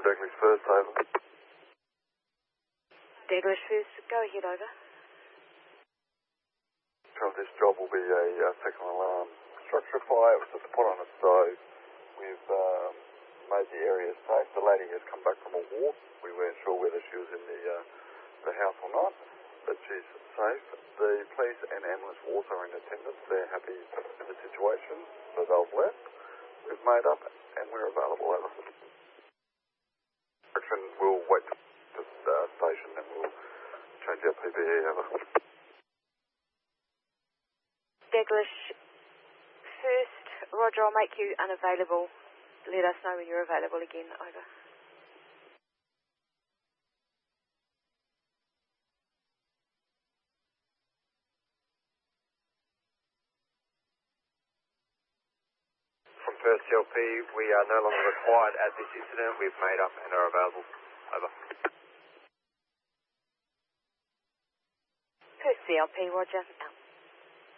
Douglas first, over. Douglas first, go ahead, over. So this job will be a second alarm structure fire. It was just put on a stove. We've made the area safe. The lady has come back from a walk. We weren't sure whether she was in the house or not, but she's safe. The police and ambulance were also in attendance. They're happy with the situation, so they've left. We've made up and we're available, over. We'll wait to the station and we'll change our PPE, over. Douglas first, Roger, I'll make you unavailable. Let us know when you're available again, over. From first CLP, we are no longer required at this incident. We've made up and are available, over. First CLP, Roger.